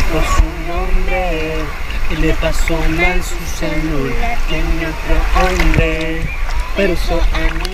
supo su nombre y le pasó mal su celular. Tiene otro hombre, pero eso a mí